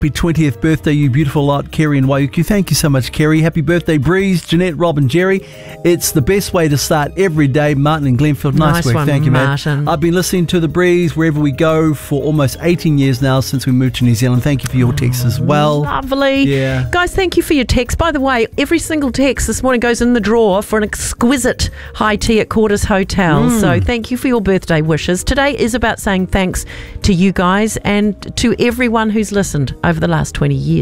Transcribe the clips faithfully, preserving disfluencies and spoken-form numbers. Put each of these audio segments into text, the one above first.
Happy twentieth birthday, you beautiful lot, Kerry and Waiuku. Thank you so much, Kerry. Happy birthday, Breeze, Jeanette, Rob and Jerry. It's the best way to start every day. Martin and Glenfield, nice, Nice work. one, Thank you, Martin. man. I've been listening to The Breeze wherever we go for almost eighteen years now since we moved to New Zealand. Thank you for your texts as well. Lovely. Yeah. Guys, thank you for your text. By the way, every single text this morning goes in the draw for an exquisite high tea at Quarters Hotel. Mm. So thank you for your birthday wishes. Today is about saying thanks to you guys and to everyone who's listened over the last twenty years.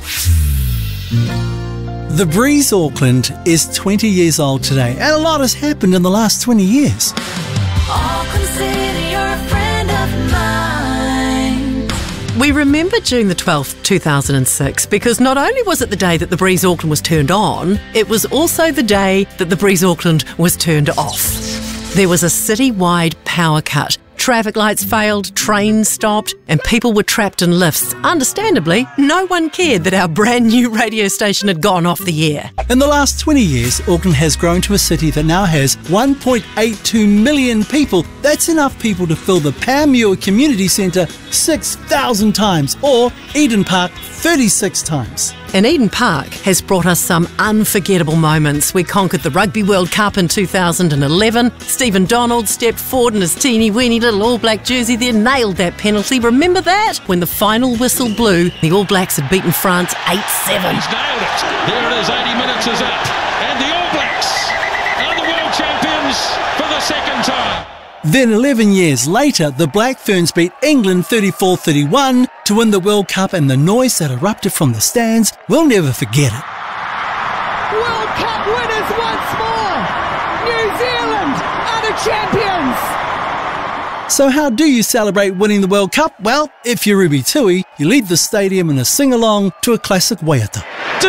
The Breeze Auckland is twenty years old today, and a lot has happened in the last twenty years. Auckland City, you're a friend of mine. We remember June the twelfth, two thousand six, because not only was it the day that the Breeze Auckland was turned on, it was also the day that the Breeze Auckland was turned off. There was a city-wide power cut. Traffic lights failed, trains stopped, and people were trapped in lifts. Understandably, no one cared that our brand new radio station had gone off the air. In the last twenty years, Auckland has grown to a city that now has one point eight two million people. That's enough people to fill the Panmure Community Centre six thousand times, or Eden Park thirty-six times. And Eden Park has brought us some unforgettable moments. We conquered the Rugby World Cup in two thousand eleven. Stephen Donald stepped forward in his teeny-weeny little All Black jersey there, nailed that penalty. Remember that? When the final whistle blew, the All Blacks had beaten France eight seven. He's nailed it. There it is, eighty minutes is up. And the All Blacks are the world champions for the second time. Then eleven years later, the Black Ferns beat England thirty-four thirty-one to win the World Cup, and the noise that erupted from the stands, we'll never forget it. World Cup winners once more! New Zealand are the champions! So how do you celebrate winning the World Cup? Well, if you're Ruby Tui, you leave the stadium in a sing-along to a classic waiata.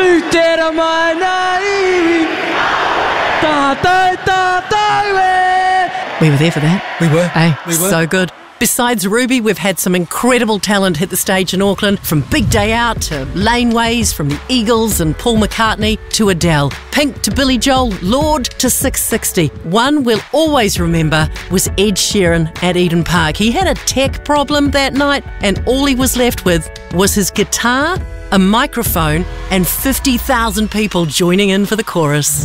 We were there for that. We were. Hey, we were. so good. Besides Ruby, we've had some incredible talent hit the stage in Auckland, from Big Day Out to Laneways, from the Eagles and Paul McCartney to Adele, Pink to Billy Joel, Lord to six sixty. One we'll always remember was Ed Sheeran at Eden Park. He had a tech problem that night, and all he was left with was his guitar, a microphone, and fifty thousand people joining in for the chorus.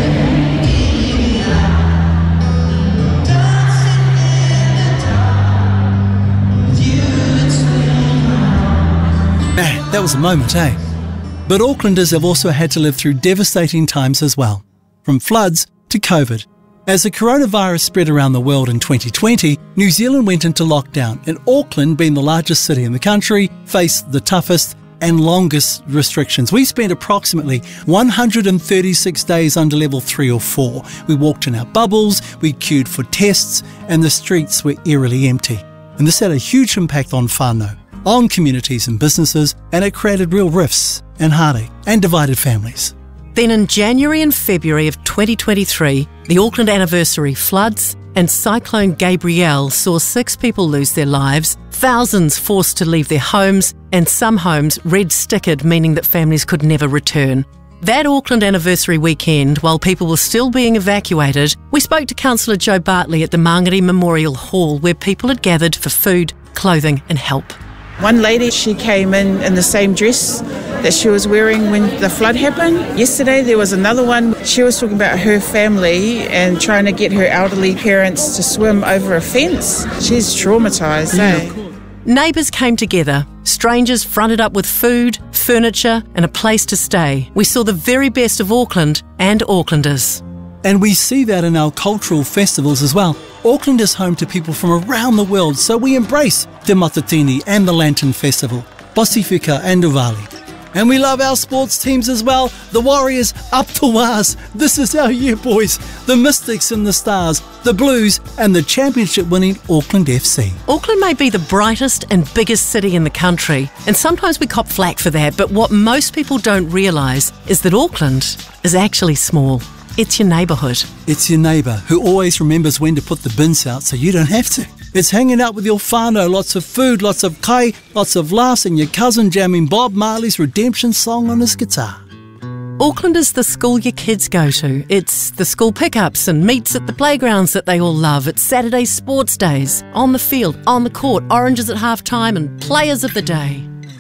Man, that was a moment, eh? But Aucklanders have also had to live through devastating times as well, from floods to COVID. As the coronavirus spread around the world in twenty twenty, New Zealand went into lockdown, and Auckland, being the largest city in the country, faced the toughest and longest restrictions. We spent approximately one hundred thirty-six days under level three or four. We walked in our bubbles, we queued for tests, and the streets were eerily empty. And this had a huge impact on whānau, on communities and businesses, and it created real rifts and heartache and divided families. Then in January and February of twenty twenty-three, the Auckland anniversary floods and Cyclone Gabrielle saw six people lose their lives, thousands forced to leave their homes, and some homes red-stickered, meaning that families could never return. That Auckland anniversary weekend, while people were still being evacuated, we spoke to Councillor Joe Bartley at the Mangere Memorial Hall, where people had gathered for food, clothing and help. One lady, she came in in the same dress that she was wearing when the flood happened. Yesterday there was another one. She was talking about her family and trying to get her elderly parents to swim over a fence. She's traumatised, Yeah, eh? of course. Neighbours came together. Strangers fronted up with food, furniture and a place to stay. We saw the very best of Auckland and Aucklanders. And we see that in our cultural festivals as well. Auckland is home to people from around the world, so we embrace Te Matatini and the Lantern Festival, Pasifika and Diwali. And we love our sports teams as well. The Warriors, up to Waz. This is our year, boys. The Mystics and the Stars, the Blues and the championship-winning Auckland F C. Auckland may be the brightest and biggest city in the country, and sometimes we cop flack for that, but what most people don't realise is that Auckland is actually small. It's your neighbourhood. It's your neighbour who always remembers when to put the bins out so you don't have to. It's hanging out with your whānau, lots of food, lots of kai, lots of laughs, and your cousin jamming Bob Marley's Redemption song on his guitar. Auckland is the school your kids go to. It's the school pickups and meets at the playgrounds that they all love. It's Saturday sports days, on the field, on the court, oranges at half time and players of the day.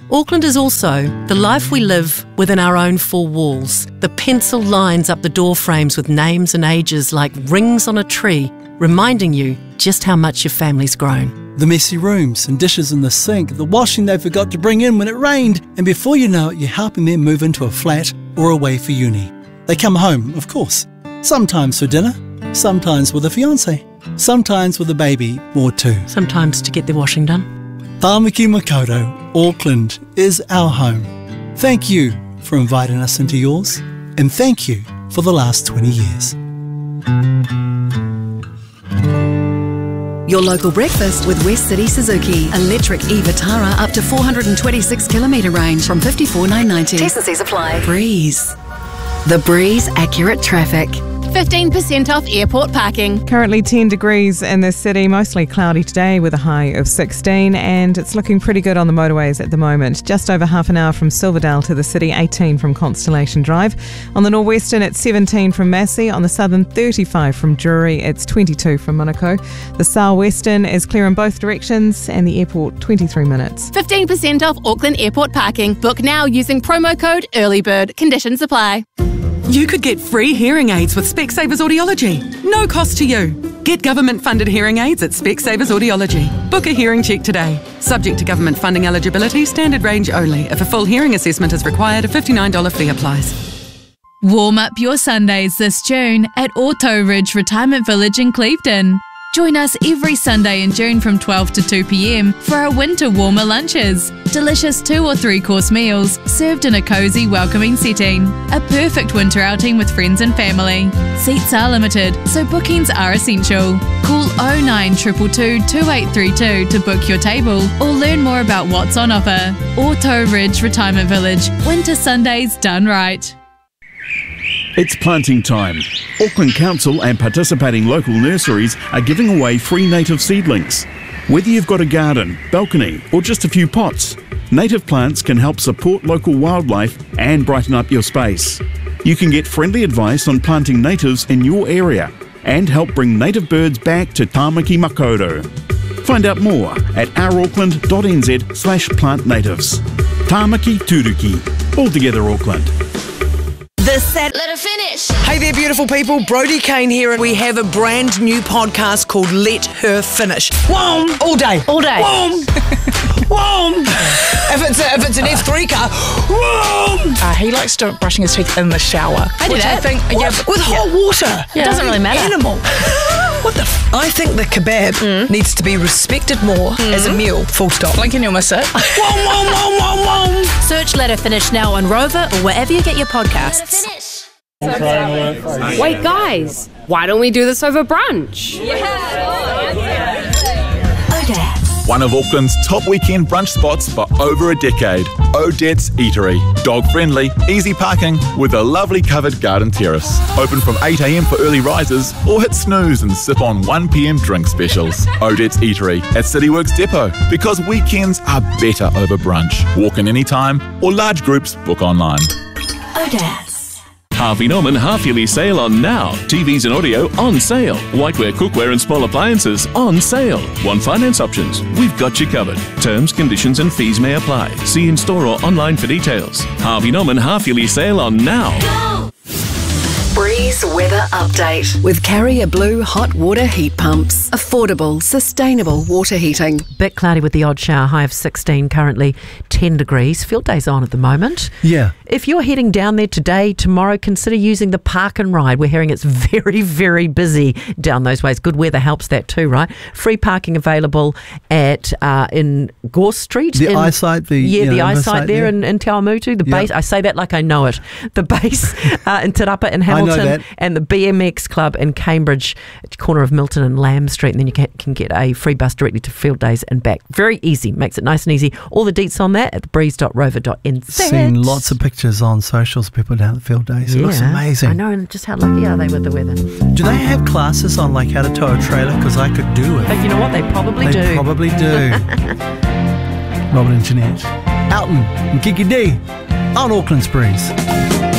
Auckland is also the life we live within our own four walls. The pencil lines up the door frames with names and ages like rings on a tree, reminding you just how much your family's grown. The messy rooms and dishes in the sink, the washing they forgot to bring in when it rained, and before you know it, you're helping them move into a flat or away for uni. They come home, of course, sometimes for dinner, sometimes with a fiancé, sometimes with a baby or two. Sometimes to get their washing done. Tāmaki Makaurau, Auckland is our home. Thank you for inviting us into yours, and thank you for the last twenty years. Your local breakfast with West City Suzuki. Electric e-Vitara up to four hundred twenty-six kilometre range from fifty-four thousand nine hundred ninety. T's and C's apply. Breeze. The Breeze Accurate Traffic. fifteen percent off airport parking. Currently ten degrees in the city, mostly cloudy today with a high of sixteen, and it's looking pretty good on the motorways at the moment. Just over half an hour from Silverdale to the city, eighteen from Constellation Drive. On the northwestern, it's seventeen from Massey. On the southern, thirty-five from Drury. It's twenty-two from Manukau. The southwestern is clear in both directions, and the airport, twenty-three minutes. fifteen percent off Auckland airport parking. Book now using promo code EARLYBIRD. Conditions apply. You could get free hearing aids with Specsavers Audiology. No cost to you. Get government-funded hearing aids at Specsavers Audiology. Book a hearing check today. Subject to government funding eligibility, standard range only. If a full hearing assessment is required, a fifty-nine dollars fee applies. Warm up your Sundays this June at Auto Ridge Retirement Village in Clevedon. Join us every Sunday in June from twelve to two p.m. for our winter warmer lunches. Delicious two or three course meals served in a cosy, welcoming setting. A perfect winter outing with friends and family. Seats are limited, so bookings are essential. Call oh nine two two two, two eight three two to book your table or learn more about what's on offer. Auto Ridge Retirement Village. Winter Sundays done right. It's planting time. Auckland Council and participating local nurseries are giving away free native seedlings. Whether you've got a garden, balcony or just a few pots, native plants can help support local wildlife and brighten up your space. You can get friendly advice on planting natives in your area and help bring native birds back to Tāmaki Makaurau. Find out more at ourauckland.nz slash plant natives. Tāmaki Turuki. All together Auckland. The set. Let her finish. Hey there, beautiful people. Brody Kane here, and we have a brand new podcast called Let Her Finish. Whoom! All day. All day. Whoom! Whoom! If it's a, if it's an F three car, whoom! Uh, he likes to brushing his teeth in the shower. I do which that. I think, What? yeah, With yeah. hot water. It doesn't really matter. Animal. What the f- I think the kebab Mm. needs to be respected more as a meal. Full stop. Lincoln, you'll miss it. Whoom, whoom, whoom, whoom, whoom. Search Let Her Finish now on Rover or wherever you get your podcasts. Wait, guys, why don't we do this over brunch? One of Auckland's top weekend brunch spots for over a decade. Odette's Eatery. Dog friendly, easy parking with a lovely covered garden terrace. Open from eight a.m. for early risers or hit snooze and sip on one p.m. drink specials. Odette's Eatery at CityWorks Depot, because weekends are better over brunch. Walk in anytime or large groups book online. Odette. Harvey Norman half-yearly sale on now. T Vs and audio on sale. Whiteware, cookware and small appliances on sale. Want finance options? We've got you covered. Terms, conditions and fees may apply. See in-store or online for details. Harvey Norman half-yearly sale on now. Go! Breeze Weather Update with Carrier Blue Hot Water Heat Pumps. Affordable, sustainable water heating. Bit cloudy with the odd shower, high of sixteen, currently ten degrees. Field day's on at the moment. Yeah. If you're heading down there today, tomorrow, consider using the park and ride. We're hearing it's very, very busy down those ways. Good weather helps that too, right? Free parking available at uh, in Gore Street. The in, eyesight, the yeah, you the know, eyesight there, there. in, in Te Awamutu. The Yep. base, I say that like I know it. The base uh, in Te Rapa in I know Hamilton, that. and the B M X Club in Cambridge, at the corner of Milton and Lamb Street, and then you can, can get a free bus directly to field days and back. Very easy, makes it nice and easy. All the deets on that at the breeze dot rover dot n z. Seen lots of pictures on socials of people down at the field days. It looks amazing. I know, and just how lucky are they with the weather? Do they have classes on like how to tow a trailer? Because I could do it. But you know what? They probably they do. probably do. Robin and Jeanette. Alton and Kiki D on Auckland's Breeze.